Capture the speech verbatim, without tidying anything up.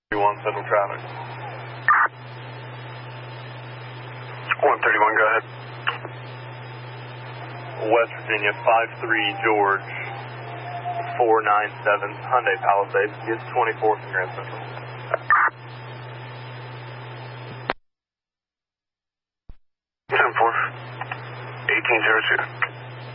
one Central traffic. one thirty-one, go ahead. West Virginia, five three George, four nine seven, Hyundai Palisade, is twenty-fourth and Grand Central. ten four, eighteen zero two.